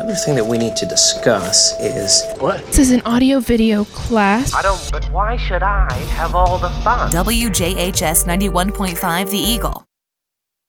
other thing that we need to discuss is... What? This is an audio-video class. But why should I have all the fun? WJHS 91.5 The Eagle.